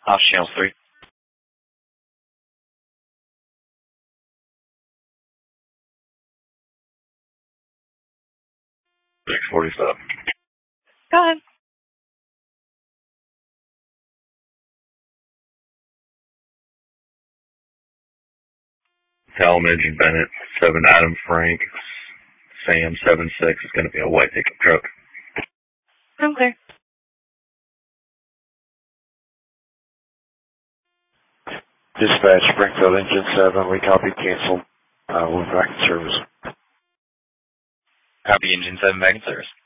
Off channel 3. 647. Go ahead. Talmadge and Bennett, 7 Adam Frank, Sam 76 is going to be a white pickup truck. I'm clear. Dispatch, Springfield Engine 7, we copy, cancel. We're back in service. Copy, Engine 7 back in service.